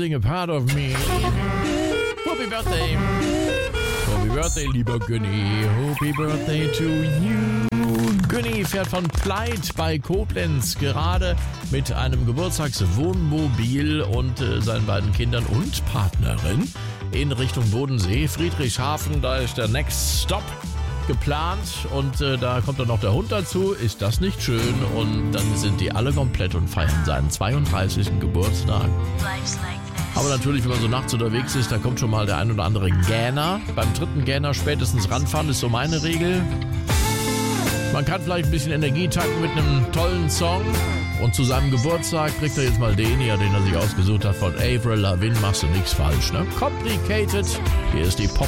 losing a part of me. Happy Birthday. Happy Birthday, lieber Günni. Happy Birthday to you. Günni fährt von Pleit bei Koblenz gerade mit einem Geburtstagswohnmobil und seinen beiden Kindern und Partnerin in Richtung Bodensee. Friedrichshafen, da ist der Next Stop geplant und da kommt dann noch der Hund dazu. Ist das nicht schön? Und dann sind die alle komplett und feiern seinen 32. Geburtstag. Aber natürlich, wenn man so nachts unterwegs ist, da kommt schon mal der ein oder andere Gähner. Beim dritten Gähner spätestens ranfahren ist so meine Regel. Man kann vielleicht ein bisschen Energie tanken mit einem tollen Song. Und zu seinem Geburtstag kriegt er jetzt mal den hier, den er sich ausgesucht hat von Avril Lavigne. Machst du nichts falsch, ne? Complicated. Hier ist die Pop.